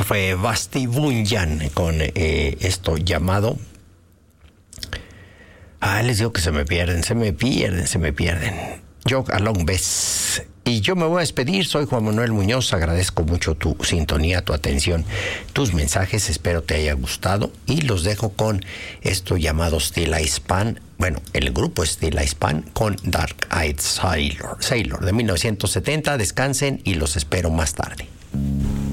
Eso fue Basti Bunyan con esto llamado... les digo que se me pierden. Jog Along Bess. Y yo me voy a despedir, soy Juan Manuel Muñoz, agradezco mucho tu sintonía, tu atención, tus mensajes, espero te haya gustado y los dejo con esto llamado Still I Span, bueno, el grupo Still I Span con Dark Eyed Sailor de 1970, descansen y los espero más tarde.